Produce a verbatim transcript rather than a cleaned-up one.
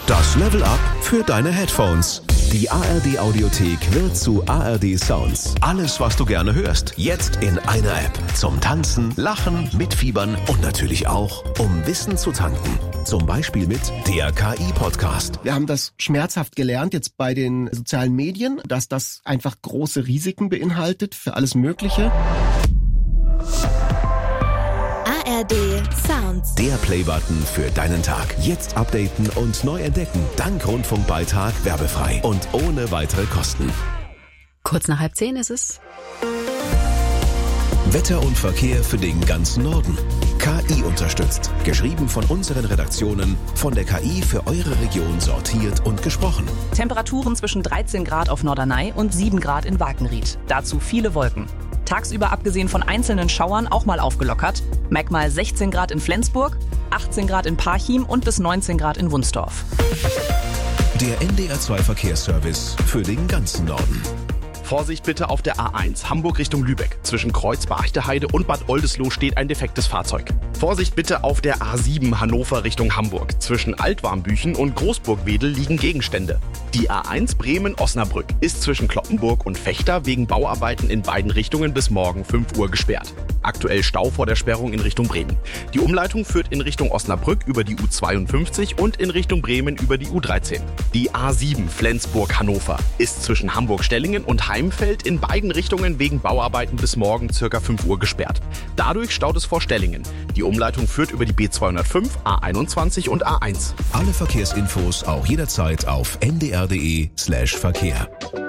Das Level Up für deine Headphones. Die A R D Audiothek wird zu A R D Sounds. Alles, was du gerne hörst, jetzt in einer App. Zum Tanzen, Lachen, Mitfiebern und natürlich auch, um Wissen zu tanken. Zum Beispiel mit der K I-Podcast. Wir haben das schmerzhaft gelernt jetzt bei den sozialen Medien, dass das einfach große Risiken beinhaltet für alles Mögliche. A R D Sounds. Der Playbutton für deinen Tag. Jetzt updaten und neu entdecken. Dank Rundfunkbeitrag werbefrei und ohne weitere Kosten. Kurz nach halb zehn ist es. Wetter und Verkehr für den ganzen Norden. K I unterstützt. Geschrieben von unseren Redaktionen. Von der K I für eure Region sortiert und gesprochen. Temperaturen zwischen dreizehn Grad auf Norderney und sieben Grad in Wakenried. Dazu viele Wolken. Tagsüber abgesehen von einzelnen Schauern auch mal aufgelockert. Merk mal sechzehn Grad in Flensburg, achtzehn Grad in Parchim und bis neunzehn Grad in Wunstorf. Der N D R zwei Verkehrsservice für den ganzen Norden. Vorsicht bitte auf der A eins, Hamburg Richtung Lübeck. Zwischen Kreuz Barchteheide und Bad Oldesloe steht ein defektes Fahrzeug. Vorsicht bitte auf der A sieben, Hannover Richtung Hamburg. Zwischen Altwarmbüchen und Großburgwedel liegen Gegenstände. Die A eins Bremen-Osnabrück ist zwischen Cloppenburg und Vechta wegen Bauarbeiten in beiden Richtungen bis morgen fünf Uhr gesperrt. Aktuell Stau vor der Sperrung in Richtung Bremen. Die Umleitung führt in Richtung Osnabrück über die U zweiundfünfzig und in Richtung Bremen über die U dreizehn. Die A sieben Flensburg-Hannover ist zwischen Hamburg-Stellingen und Heimfeld in beiden Richtungen wegen Bauarbeiten bis morgen ca. fünf Uhr gesperrt. Dadurch staut es vor Stellingen. Die Umleitung führt über die B zweihundertfünf, A einundzwanzig und A eins. Alle Verkehrsinfos auch jederzeit auf n d r punkt d e slash Verkehr.